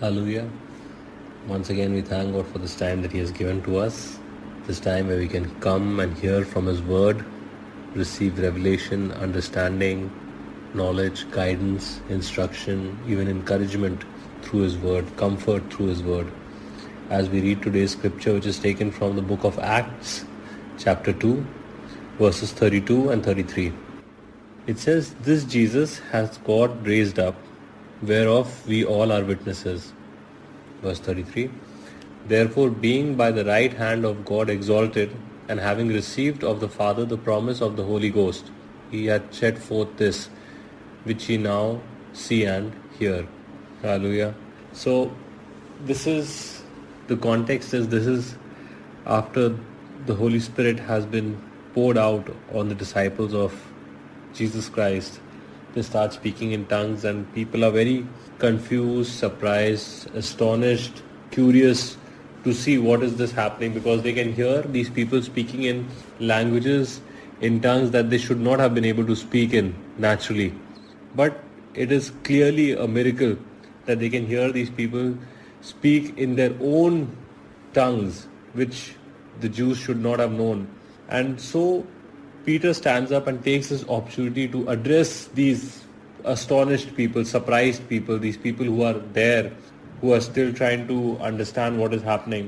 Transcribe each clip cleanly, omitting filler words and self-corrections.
Hallelujah. Once again, we thank God for this time that He has given to us. This time where we can come and hear from His Word, receive revelation, understanding, knowledge, guidance, instruction, even encouragement through His Word, comfort through His Word. As we read today's scripture, which is taken from the book of Acts, chapter 2, verses 32 and 33. It says, "This Jesus has God raised up, whereof we all are witnesses." Verse 33. "Therefore, being by the right hand of God exalted, and having received of the Father the promise of the Holy Ghost, He hath shed forth this, which ye now see and hear." Hallelujah. So, this is, the context is, this is after the Holy Spirit has been poured out on the disciples of Jesus Christ. They start speaking in tongues and people are very confused, surprised, astonished, curious to see what is this happening, because they can hear these people speaking in languages, in tongues that they should not have been able to speak in naturally. But it is clearly a miracle that they can hear these people speak in their own tongues, which the Jews should not have known. And so Peter stands up and takes this opportunity to address these astonished people, surprised people, these people who are there, who are still trying to understand what is happening.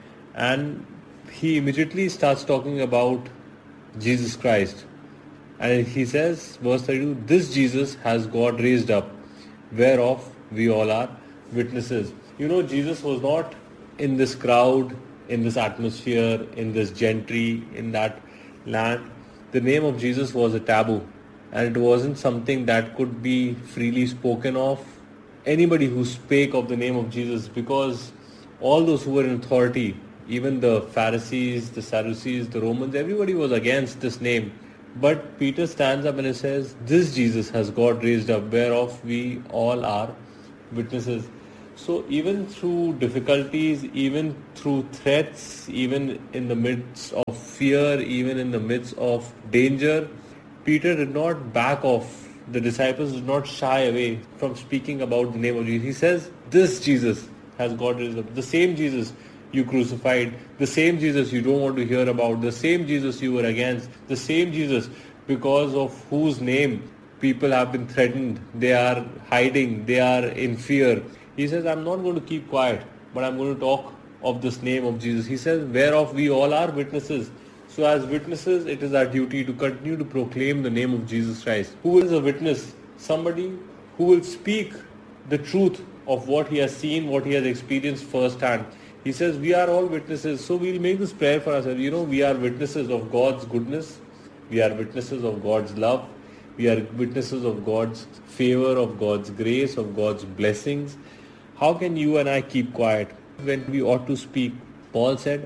And he immediately starts talking about Jesus Christ. And he says, verse 32, "This Jesus has God raised up, whereof we all are witnesses." You know, Jesus was not in this crowd, in this atmosphere, in this gentry, in that land. The name of Jesus was a taboo, and it wasn't something that could be freely spoken of. Anybody who spake of the name of Jesus, because all those who were in authority, even the Pharisees, the Sadducees, the Romans, everybody was against this name. But Peter stands up and he says, "This Jesus has God raised up, whereof we all are witnesses." So even through difficulties, even through threats, even in the midst of fear, even in the midst of danger, Peter did not back off. The disciples did not shy away from speaking about the name of Jesus. He says, "This Jesus has God raised up." The same Jesus you crucified, the same Jesus you don't want to hear about, the same Jesus you were against, the same Jesus because of whose name people have been threatened, they are hiding, they are in fear. He says, "I'm not going to keep quiet, but I'm going to talk of this name of Jesus." He says, "Whereof we all are witnesses." So as witnesses, it is our duty to continue to proclaim the name of Jesus Christ. Who is a witness? Somebody who will speak the truth of what he has seen, what he has experienced firsthand. He says, we are all witnesses. So we'll make this prayer for ourselves. We are witnesses of God's goodness. We are witnesses of God's love. We are witnesses of God's favor, of God's grace, of God's blessings. How can you and I keep quiet when we ought to speak? Paul said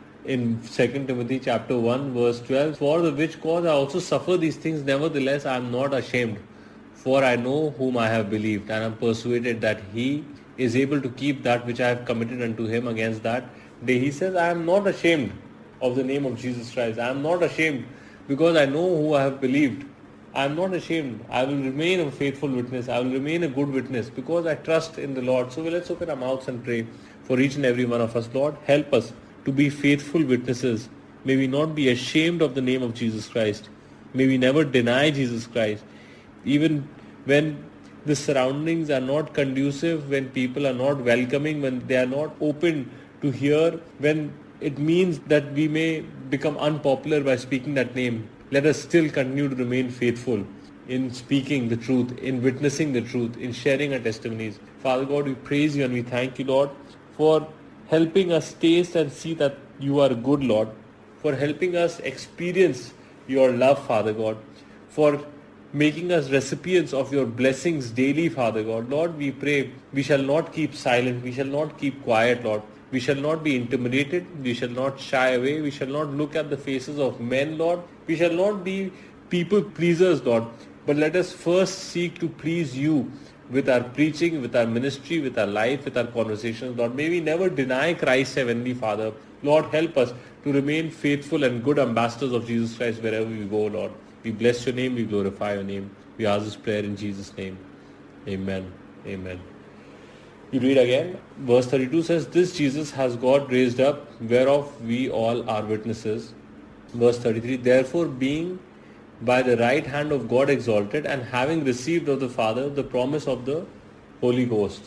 in 2 Timothy chapter 1 verse 12, "For the which cause I also suffer these things, nevertheless I am not ashamed. For I know whom I have believed, and am persuaded that he is able to keep that which I have committed unto him against that day." He says, "I am not ashamed of the name of Jesus Christ. I am not ashamed because I know who I have believed. I am not ashamed. I will remain a faithful witness. I will remain a good witness because I trust in the Lord." So let's open our mouths and pray for each and every one of us. Lord, help us to be faithful witnesses. May we not be ashamed of the name of Jesus Christ. May we never deny Jesus Christ. Even when the surroundings are not conducive, when people are not welcoming, when they are not open to hear, when it means that we may become unpopular by speaking that name, let us still continue to remain faithful in speaking the truth, in witnessing the truth, in sharing our testimonies. Father God, we praise you and we thank you, Lord, for helping us taste and see that you are good, Lord, for helping us experience your love, Father God, for making us recipients of your blessings daily, Father God. Lord, we pray we shall not keep silent, we shall not keep quiet, Lord. We shall not be intimidated, we shall not shy away, we shall not look at the faces of men, Lord. We shall not be people pleasers, Lord. But let us first seek to please you with our preaching, with our ministry, with our life, with our conversations, Lord. May we never deny Christ, Heavenly Father. Lord, help us to remain faithful and good ambassadors of Jesus Christ wherever we go, Lord. We bless your name, we glorify your name. We ask this prayer in Jesus' name. Amen. Amen. You read again, verse 32 says, this Jesus has God raised up, whereof we all are witnesses. Verse 33, therefore being by the right hand of God exalted, and having received of the Father the promise of the Holy Ghost.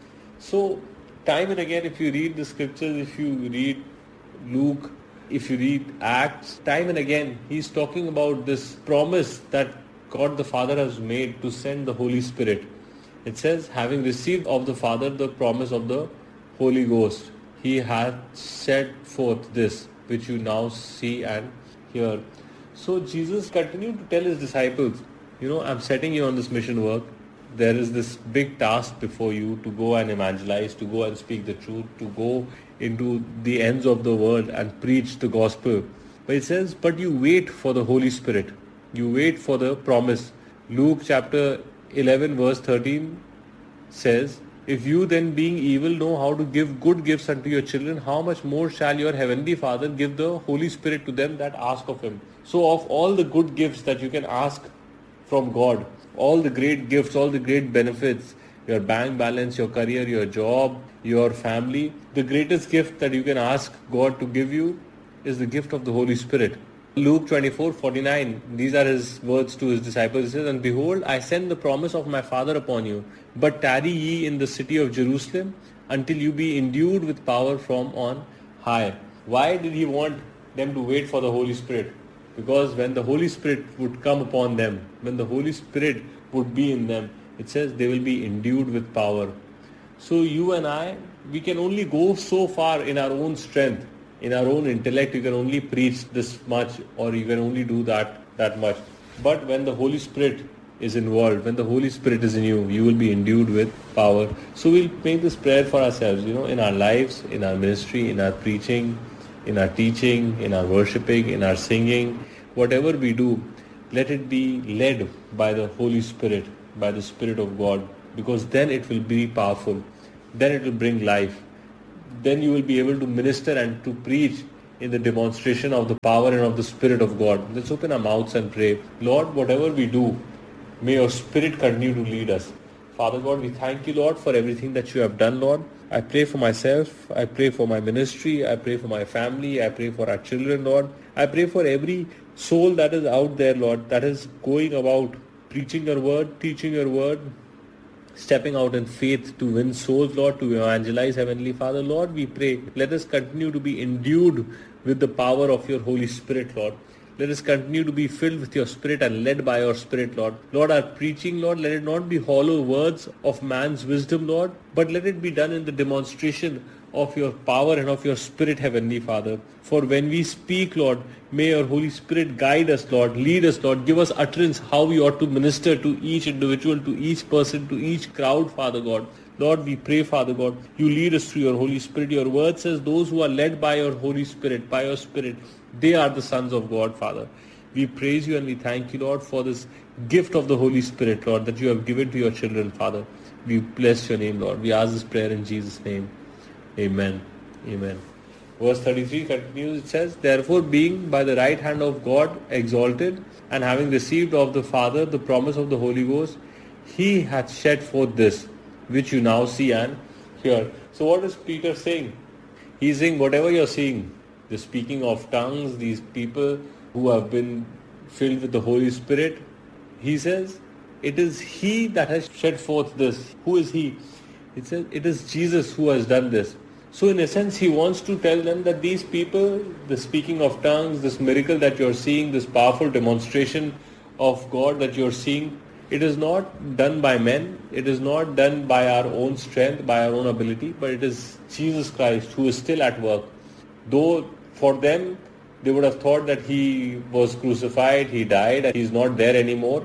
So, time and again, if you read the scriptures, if you read Luke, if you read Acts, time and again, he's talking about this promise that God the Father has made to send the Holy Spirit. It says, having received of the Father the promise of the Holy Ghost, he hath set forth this, which you now see and hear. So Jesus continued to tell his disciples, I'm setting you on this mission work. There is this big task before you to go and evangelize, to go and speak the truth, to go into the ends of the world and preach the gospel. But it says, but you wait for the Holy Spirit. You wait for the promise. Luke chapter 11 verse 13 says, if you then being evil know how to give good gifts unto your children, how much more shall your heavenly Father give the Holy Spirit to them that ask of him. So of all the good gifts that you can ask from God, all the great gifts, all the great benefits, your bank balance, your career, your job, your family, the greatest gift that you can ask God to give you is the gift of the Holy Spirit. Luke 24:49, these are his words to his disciples. He says, and behold, I send the promise of my Father upon you, but tarry ye in the city of Jerusalem until you be endued with power from on high. Why did he want them to wait for the Holy Spirit? Because when the Holy Spirit would come upon them, when the Holy Spirit would be in them, it says they will be endued with power. So you and I, we can only go so far in our own strength. In our own intellect, you can only preach this much, or you can only do that much. But when the Holy Spirit is involved, when the Holy Spirit is in you, you will be endued with power. So we'll make this prayer for ourselves, in our lives, in our ministry, in our preaching, in our teaching, in our worshipping, in our singing, whatever we do, let it be led by the Holy Spirit, by the Spirit of God, because then it will be powerful. Then it will bring life. Then you will be able to minister and to preach in the demonstration of the power and of the Spirit of God. Let's open our mouths and pray. Lord, whatever we do, may your Spirit continue to lead us. Father God, we thank you, Lord, for everything that you have done, Lord. I pray for myself. I pray for my ministry. I pray for my family. I pray for our children, Lord. I pray for every soul that is out there, Lord, that is going about preaching your word, teaching your word, stepping out in faith to win souls, Lord, to evangelize, Heavenly Father. Lord, we pray, let us continue to be endued with the power of your Holy Spirit, Lord. Let us continue to be filled with your Spirit and led by your Spirit, Lord. Lord, our preaching, Lord, let it not be hollow words of man's wisdom, Lord, but let it be done in the demonstration of your power and of your Spirit, Heavenly Father. For when we speak, Lord, may your Holy Spirit guide us, Lord, lead us, Lord, give us utterance how we ought to minister to each individual, to each person, to each crowd, Father God. Lord, we pray, Father God, you lead us through your Holy Spirit. Your word says those who are led by your Holy Spirit, by your Spirit, they are the sons of God, Father. We praise you and we thank you, Lord, for this gift of the Holy Spirit, Lord, that you have given to your children, Father. We bless your name, Lord. We ask this prayer in Jesus' name. Amen. Amen. Verse 33 continues, it says, therefore being by the right hand of God exalted, and having received of the Father the promise of the Holy Ghost, he hath shed forth this, which you now see and hear. So what is Peter saying? He's saying whatever you're seeing, the speaking of tongues, these people who have been filled with the Holy Spirit, he says, it is he that has shed forth this. Who is he? It says, it is Jesus who has done this. So in a sense, he wants to tell them that these people, the speaking of tongues, this miracle that you're seeing, this powerful demonstration of God that you're seeing, it is not done by men. It is not done by our own strength, by our own ability, but it is Jesus Christ who is still at work. Though for them, they would have thought that he was crucified, he died, and he's not there anymore.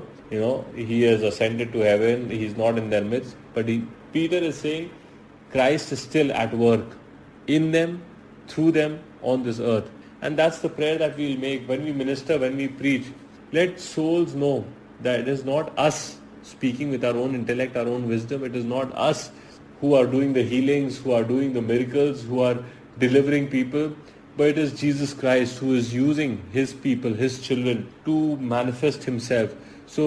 He has ascended to heaven, he's not in their midst. But Peter is saying, Christ is still at work in them, through them, on this earth. And that's the prayer that we'll make when we minister, when we preach. Let souls know that it is not us speaking with our own intellect, our own wisdom. It is not us who are doing the healings, who are doing the miracles, who are delivering people. But it is Jesus Christ who is using his people, his children, to manifest himself. So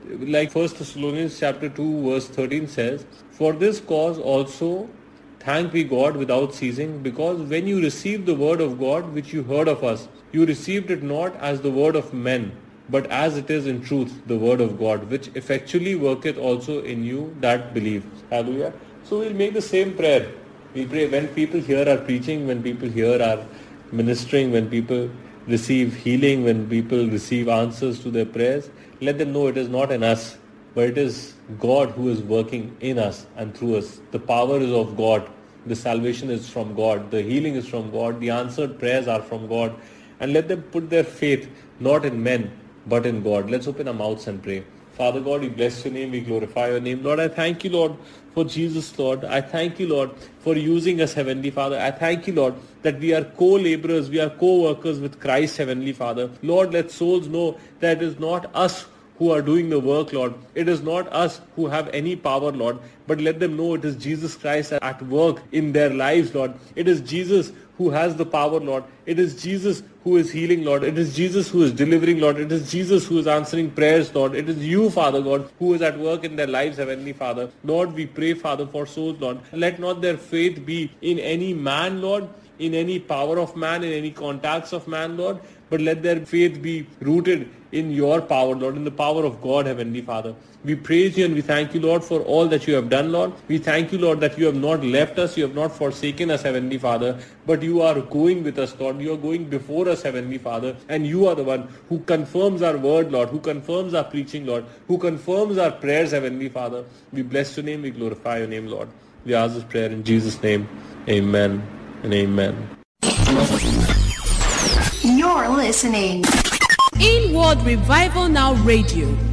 like 1 Thessalonians chapter 2 verse 13 says, "For this cause also thank we God without ceasing, because when you received the word of God which you heard of us, you received it not as the word of men, but as it is in truth the word of God, which effectually worketh also in you that believe." Hallelujah. So we'll make the same prayer. We pray when people hear our preaching, when people hear our ministering, when people receive healing, when people receive answers to their prayers, let them know it is not in us, but it is God who is working in us and through us. The power is of God. The salvation is from God. The healing is from God. The answered prayers are from God. And let them put their faith not in men, but in God. Let's open our mouths and pray. Father God, we bless your name, we glorify your name. Lord, I thank you, Lord, for Jesus, Lord. I thank you, Lord, for using us, Heavenly Father. I thank you, Lord, that we are co-laborers, we are co-workers with Christ, Heavenly Father. Lord, let souls know that it is not us who are doing the work, Lord. It is not us who have any power, Lord, but let them know it is Jesus Christ at work in their lives, Lord. It is Jesus who has the power, Lord. It is Jesus who is healing, Lord. It is Jesus who is delivering, Lord. It is Jesus who is answering prayers, Lord. It is you, Father God, who is at work in their lives, Heavenly Father. Lord, we pray, Father, for souls, Lord. Let not their faith be in any man, Lord, in any power of man, in any contacts of man, Lord, but let their faith be rooted in your power, Lord, in the power of God, Heavenly Father. We praise you and we thank you, Lord, for all that you have done, Lord. We thank you, Lord, that you have not left us, you have not forsaken us, Heavenly Father, but you are going with us, Lord. You are going before us, Heavenly Father, and you are the one who confirms our word, Lord, who confirms our preaching, Lord, who confirms our prayers, Heavenly Father. We bless your name, we glorify your name, Lord. We ask this prayer in Jesus' name. Amen and amen. You're listening. Inward Revival Now Radio.